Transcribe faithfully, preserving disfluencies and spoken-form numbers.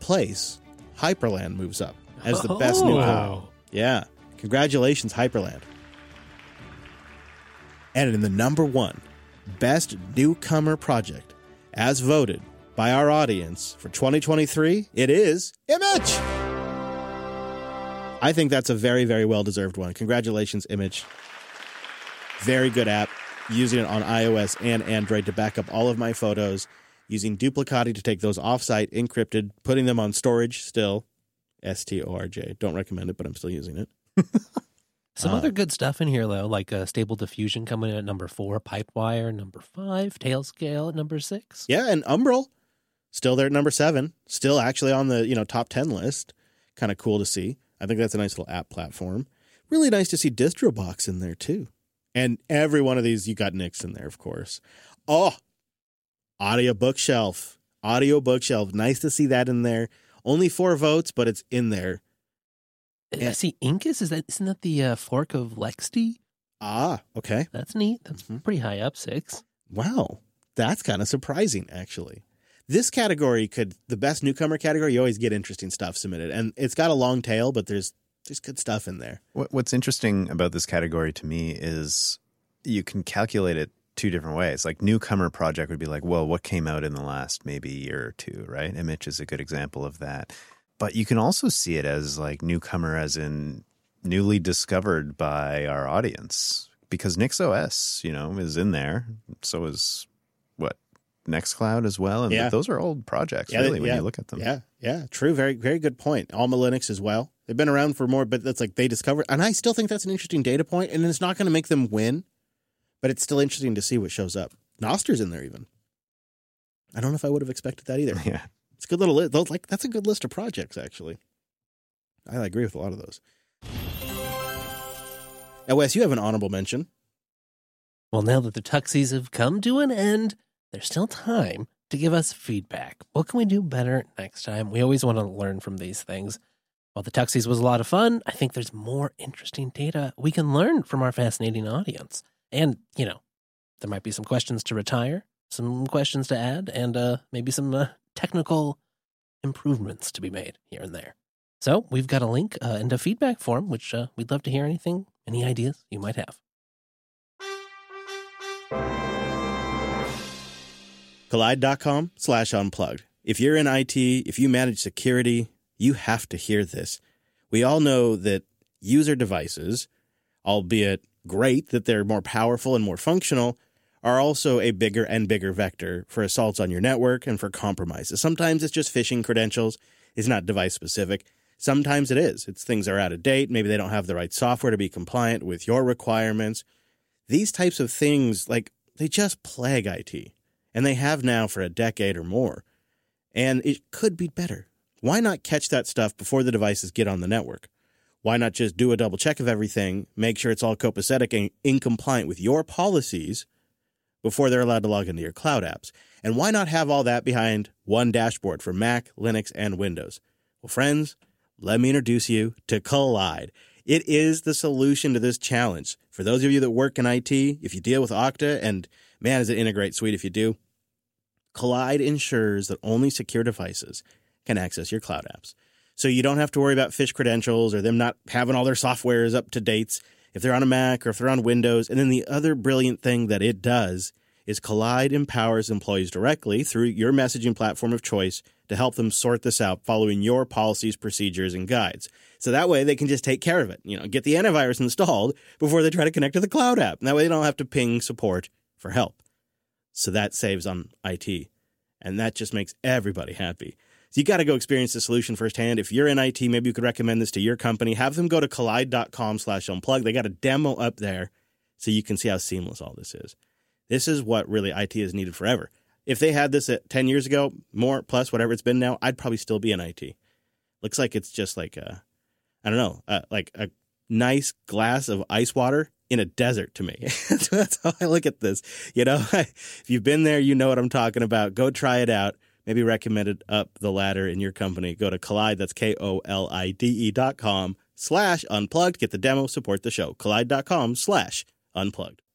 place, Hyperland moves up as the Oh, best newcomer. wow. Yeah. Congratulations, Hyperland. And in the number one best newcomer project, as voted by our audience for twenty twenty-three, it is Image. I think that's a very, very well-deserved one. Congratulations, Image. Very good app. Using it on iOS and Android to back up all of my photos. Using Duplicati to take those offsite, encrypted, putting them on storage still. S T O R J. Don't recommend it, but I'm still using it. Some Uh, other good stuff in here, though, like uh, Stable Diffusion coming in at number four, Pipewire number five, Tailscale at number six. Yeah, and Umbrel, still there at number seven. Still actually on the you know top ten list. Kind of cool to see. I think that's a nice little app platform. Really nice to see DistroBox in there, too. And every one of these, you got Nix in there, of course. Oh, Audio Bookshelf. Audio Bookshelf. Nice to see that in there. Only four votes, but it's in there. I see Incus. Is that, isn't that the uh, fork of Lexd? Ah, okay. That's neat. That's Mhm. pretty high up, six. Wow. That's kind of surprising, actually. This category could, the best newcomer category, you always get interesting stuff submitted. And it's got a long tail, but there's there's good stuff in there. What, what's interesting about this category to me is you can calculate it two different ways. Like newcomer project would be like, well, what came out in the last maybe year or two, right? Image is a good example of that. But you can also see it as like newcomer as in newly discovered by our audience because NixOS, you know, is in there. So is what? Nextcloud as well. And Yeah. those are old projects, Yeah, really, when yeah, you look at them. Yeah, yeah, true. Very, very good point. Alma Linux as well. They've been around for more, but that's like they discovered. And I still think that's an interesting data point, and it's not going to make them win, but it's still interesting to see what shows up. Noster's in there even. I don't know if I would have expected that either. Yeah. It's a good little list. Those, like, that's a good list of projects, actually. I agree with a lot of those. Now, Wes, you have an honorable mention. Well, now that the Tuxies have come to an end, there's still time to give us feedback. What can we do better next time? We always want to learn from these things. While the Tuxies was a lot of fun, I think there's more interesting data we can learn from our fascinating audience. And, you know, there might be some questions to retire, some questions to add, and uh, maybe some uh, technical improvements to be made here and there. So we've got a link uh, and a feedback form, which uh, we'd love to hear anything, any ideas you might have. Collide.com slash unplugged. If you're in I T, if you manage security, you have to hear this. We all know that user devices, albeit great that they're more powerful and more functional, are also a bigger and bigger vector for assaults on your network and for compromises. Sometimes it's just phishing credentials. It's not device specific. Sometimes it is. It's things are out of date. Maybe they don't have the right software to be compliant with your requirements. These types of things, like, they just plague I T. And they have now for a decade or more. And it could be better. Why not catch that stuff before the devices get on the network? Why not just do a double check of everything, make sure it's all copacetic and in compliant with your policies before they're allowed to log into your cloud apps? And why not have all that behind one dashboard for Mac, Linux, and Windows? Well, friends, let me introduce you to Collide. It is the solution to this challenge. For those of you that work in I T, if you deal with Okta, and man, is it integrate sweet if you do, Collide ensures that only secure devices can access your cloud apps. So you don't have to worry about phish credentials or them not having all their softwares up to dates if they're on a Mac or if they're on Windows. And then the other brilliant thing that it does is Collide empowers employees directly through your messaging platform of choice to help them sort this out following your policies, procedures, and guides. So that way they can just take care of it, you know, get the antivirus installed before they try to connect to the cloud app. And that way they don't have to ping support for help. So that saves on I T. And that just makes everybody happy. So you got to go experience the solution firsthand. If you're in I T, maybe you could recommend this to your company. Have them go to collide.com slash unplug. They got a demo up there so you can see how seamless all this is. This is what really I T has needed forever. If they had this at ten years ago, more plus whatever it's been now, I'd probably still be in I T. Looks like it's just like a, I don't know, uh, like a nice glass of ice water in a desert to me. That's how I look at this. You know, if you've been there, you know what I'm talking about. Go try it out. Maybe recommend it up the ladder in your company. Go to Collide, that's K O L I D E dot com slash unplugged. Get the demo, support the show. Collide.com slash unplugged.